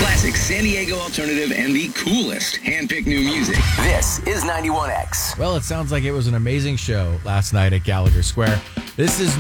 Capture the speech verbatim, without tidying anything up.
classic San Diego alternative and the coolest handpicked new music. This is ninety-one X. Well, it sounds like it was an amazing show last night at Gallagher Square. This is